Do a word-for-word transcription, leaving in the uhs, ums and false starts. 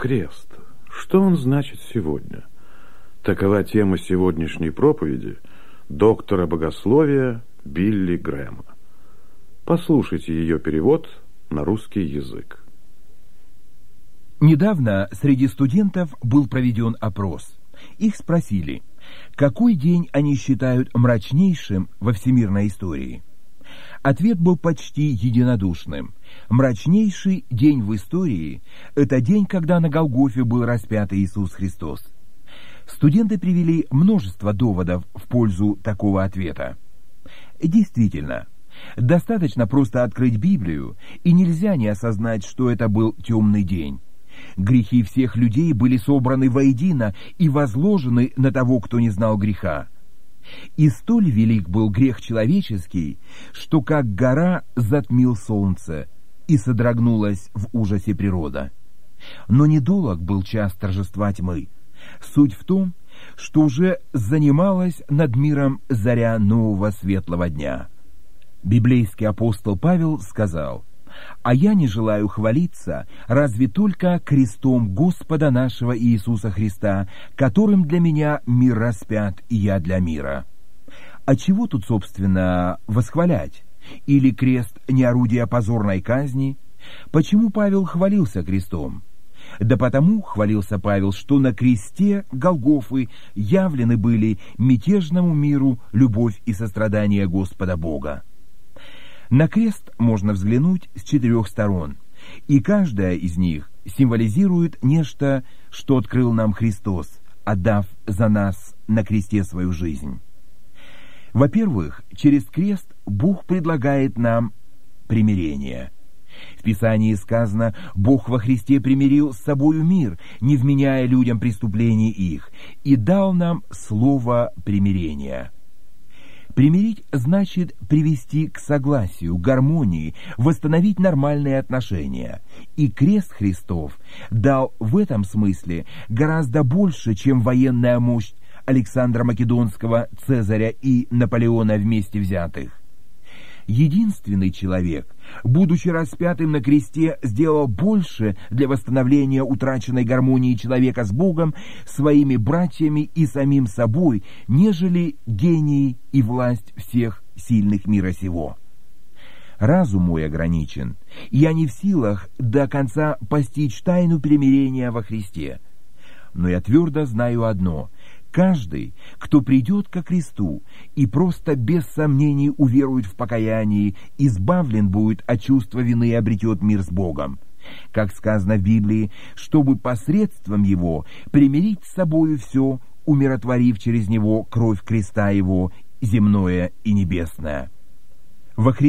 Крест. Что он значит сегодня? Такова тема сегодняшней проповеди доктора богословия Билли Грэма. Послушайте ее перевод на русский язык. Недавно среди студентов был проведен опрос. Их спросили, какой день они считают мрачнейшим во всемирной истории. Ответ был почти единодушным. Мрачнейший день в истории – это день, когда на Голгофе был распят Иисус Христос. Студенты привели множество доводов в пользу такого ответа. Действительно, достаточно просто открыть Библию, и нельзя не осознать, что это был темный день. Грехи всех людей были собраны воедино и возложены на того, кто не знал греха. И столь велик был грех человеческий, что как гора затмил солнце, и содрогнулась в ужасе природа. Но недолг был час торжества тьмы. Суть в том, что уже занималась над миром заря нового светлого дня. Библейский апостол Павел сказал: «А я не желаю хвалиться, разве только крестом Господа нашего Иисуса Христа, которым для меня мир распят, и я для мира». А чего тут, собственно, восхвалять? Или крест не орудие позорной казни? Почему Павел хвалился крестом? Да потому хвалился Павел, что на кресте Голгофы явлены были мятежному миру любовь и сострадание Господа Бога. На крест можно взглянуть с четырех сторон, и каждая из них символизирует нечто, что открыл нам Христос, отдав за нас на кресте свою жизнь. Во-первых, через крест Бог предлагает нам примирение. В Писании сказано: «Бог во Христе примирил с собою мир, не вменяя людям преступлений их, и дал нам слово примирения». Примирить значит привести к согласию, гармонии, восстановить нормальные отношения. И крест Христов дал в этом смысле гораздо больше, чем военная мощь Александра Македонского, Цезаря и Наполеона вместе взятых. Единственный человек, будучи распятым на кресте, сделал больше для восстановления утраченной гармонии человека с Богом, своими братьями и самим собой, нежели гений и власть всех сильных мира сего. Разум мой ограничен, и я не в силах до конца постичь тайну примирения во Христе. Но я твердо знаю одно: каждый, кто придет ко кресту и просто без сомнений уверует в покаянии, избавлен будет от чувства вины и обретет мир с Богом. Как сказано в Библии, чтобы посредством его примирить с собою все, умиротворив через него кровь креста его, земное и небесное. Во Христе